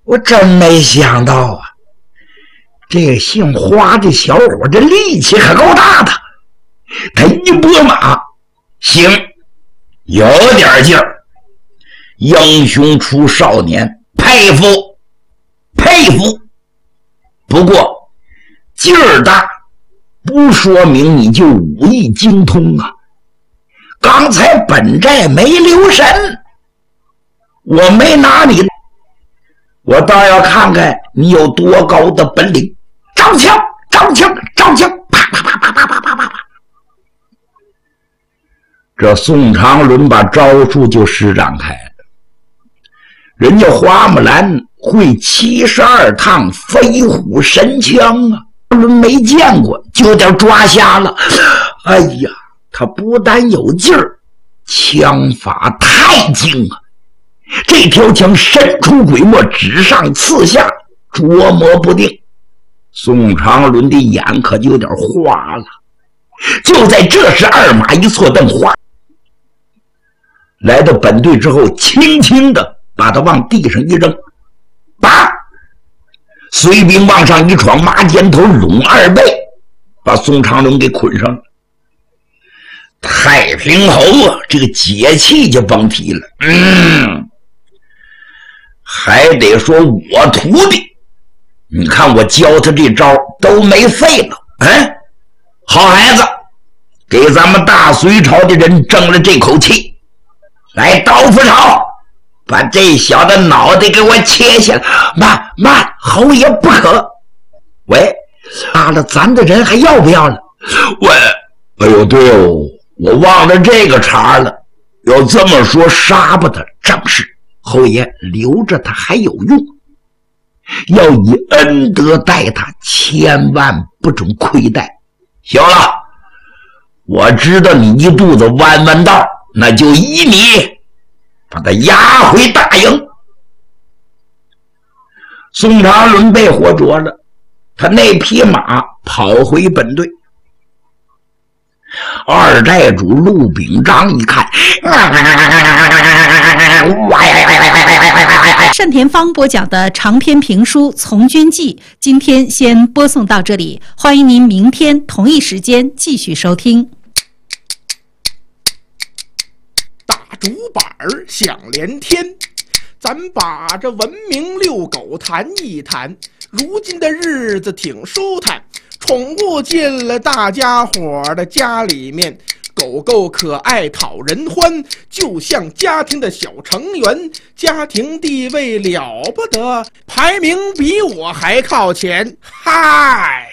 我真没想到啊，这个姓华的小伙这力气可够大的，他一拨马，行，有点劲儿。英雄出少年，佩服佩服。不过劲儿大不说明你就武艺精通啊。刚才本寨没留神，我没拿你，我倒要看看你有多高的本领。招枪招枪招枪，啪啪啪啪啪啪啪啪啪。这宋长伦把招数就施展开了。人家花木兰会72趟飞虎神枪啊，没见过，就有点抓瞎了。哎呀，他不但有劲儿，枪法太精啊！这条枪神出鬼没，直上刺下，捉摸不定。宋长伦的眼可就有点花了。就在这时，二马一错蹬，花来到本队之后，轻轻的把他往地上一扔，把随兵往上一闯，马肩头拢二背，把宋长伦给捆上了。太平侯啊，这个解气就甭提了。还得说我徒弟，你看我教他这招都没废了。好孩子，给咱们大隋朝的人争了这口气。来，刀斧手，把这小的脑袋给我切下来。慢，侯爷不可。喂，杀了咱的人还要不要了？喂，哎呦，对哦，我忘了这个茬了。要这么说，杀不得正是，侯爷留着他还有用，要以恩德待他，千万不准亏待。行了，我知道你一肚子弯弯道，那就依你把他押回大营。宋长伦被活捉了，他那匹马跑回本队。二寨主陆秉章一看， 单田芳播讲的长篇评书《从军记》，今天先播送到这里，欢迎您明天同一时间继续收听。 大竹板响连天，咱把这文明遛狗谈一谈。如今的日子挺舒坦，宠物进了大家伙的家里面，狗狗可爱讨人欢，就像家庭的小成员，家庭地位了不得，排名比我还靠前。嗨，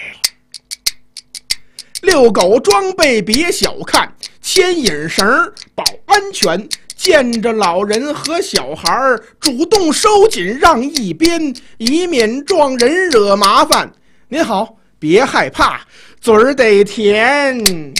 遛狗装备别小看，牵引绳保安全，见着老人和小孩主动收紧让一边，以免撞人惹麻烦。您好，别害怕，嘴儿得甜。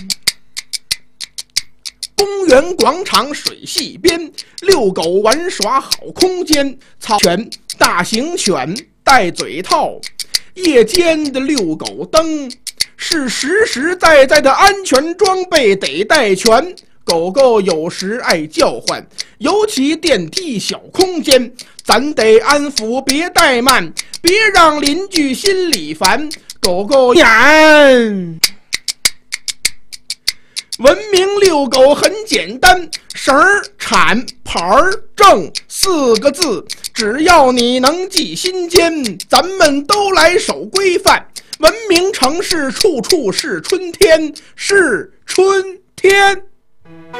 公园广场水系边，遛狗玩耍好空间，草犬大型犬戴嘴套，夜间的遛狗灯是实实在在的安全装备得带全。狗狗有时爱叫唤，尤其电梯小空间，咱得安抚别怠慢，别让邻居心里烦。狗狗眼文明遛狗很简单，绳儿铲牌儿正4个字，只要你能记心间，咱们都来守规范。文明城市处处是春天，是春天。